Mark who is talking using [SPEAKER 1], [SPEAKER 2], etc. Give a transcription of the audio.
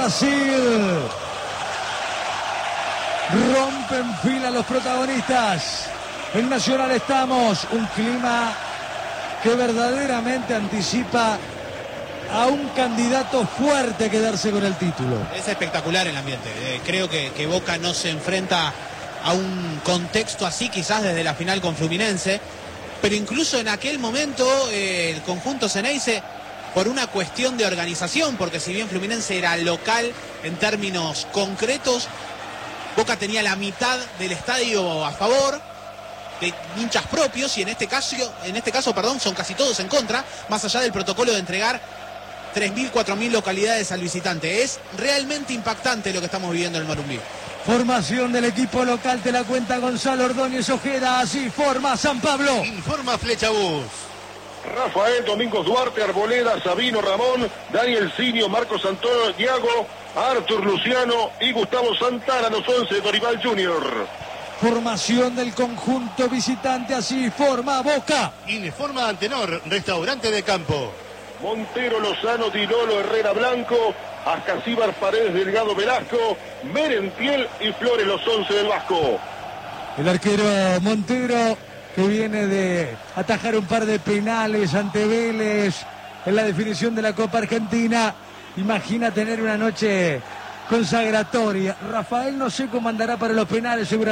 [SPEAKER 1] Brasil. Rompen fila los protagonistas. En Nacional estamos, un clima que verdaderamente anticipa a un candidato fuerte a quedarse con el título.
[SPEAKER 2] Es espectacular el ambiente. Creo que Boca no se enfrenta a un contexto así quizás desde la final con Fluminense, pero incluso en aquel momento el conjunto Ceneice, por una cuestión de organización, porque si bien Fluminense era local en términos concretos, Boca tenía la mitad del estadio a favor, de hinchas propios, y en este caso, son casi todos en contra, más allá del protocolo de entregar 3.000, 4.000 localidades al visitante. Es realmente impactante lo que estamos viviendo en el Morumbí.
[SPEAKER 1] Formación del equipo local, te la cuenta Gonzalo Ordóñez Ojeda. Así forma San Pablo.
[SPEAKER 3] Informa Flechabús.
[SPEAKER 4] Rafael, Domingos Duarte, Arboleda, Sabino, Ramón, Daniel Cinio, Marcos Antonio, Diago, Artur Luciano y Gustavo Santana, los 11 de Dorival Junior.
[SPEAKER 1] Formación del conjunto visitante, así forma Boca.
[SPEAKER 3] Informa Antenor, restaurante de campo.
[SPEAKER 4] Montero, Lozano, Dinolo, Herrera, Blanco, Ascasíbar, Paredes, Delgado, Velasco, Merentiel y Flores, los 11 del Vasco.
[SPEAKER 1] El arquero Montero, que viene de atajar un par de penales ante Vélez en la definición de la Copa Argentina. Imagina tener una noche consagratoria. Rafael no sé cómo andará para los penales, seguramente.